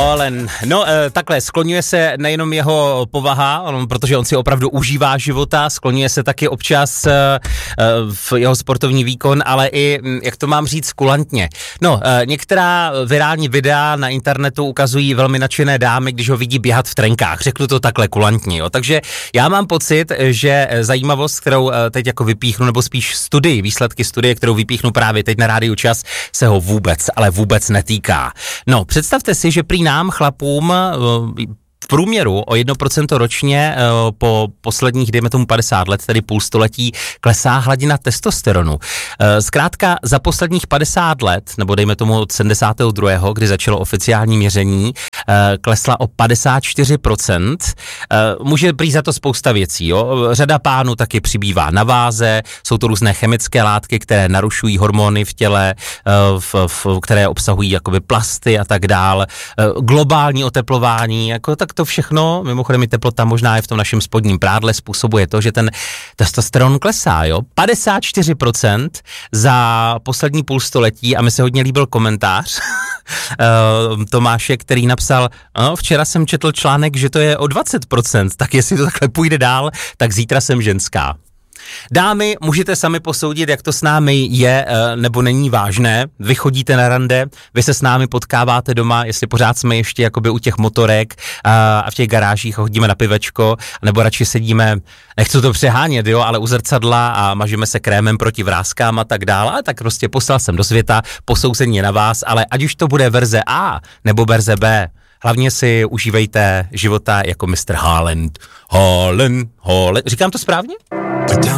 Haaland. No, takhle, skloňuje se nejenom jeho povaha, protože on si opravdu užívá života, skloňuje se taky občas v jeho sportovní výkon, ale i, jak to mám říct, kulantně. No, některá virální videa na internetu ukazují velmi nadšené dámy, když ho vidí běhat v trenkách. Řeknu to takhle kulantně, jo. Takže já mám pocit, že zajímavost, kterou teď jako vypíchnu, nebo spíš výsledky studie, kterou vypíchnu právě teď na Rádiu Čas, se ho vůbec netýká. No, představte si, že prý nám, chlapům, v průměru o 1% ročně po posledních, dejme tomu 50 let, tedy půl století, klesá hladina testosteronu. Zkrátka za posledních 50 let, nebo dejme tomu od 72., kdy začalo oficiální měření, klesla o 54%. Může prý za to spousta věcí. Jo? Řada pánů taky přibývá na váze, jsou to různé chemické látky, které narušují hormony v těle, které obsahují jakoby plasty a tak dál. Globální oteplování, jako tak to všechno, mimochodem i teplota možná je v tom našem spodním prádle, způsobuje to, že ten testosteron klesá, jo. 54% za poslední půlstoletí a mi se hodně líbil komentář Tomáše, který napsal, včera jsem četl článek, že to je o 20%, tak jestli to takhle půjde dál, tak zítra jsem ženská. Dámy, můžete sami posoudit, jak to s námi je nebo není vážné. Vy chodíte na rande, vy se s námi potkáváte doma, jestli pořád jsme ještě jakoby u těch motorek a v těch garážích chodíme na pivečko, nebo radši sedíme, nechci to přehánět, jo, ale u zrcadla a mažíme se krémem proti vráskám a tak dále. A tak prostě poslal jsem do světa, posouzení je na vás, ale ať už to bude verze A nebo verze B, hlavně si užívejte života jako Mr. Haaland. Říkám to správně?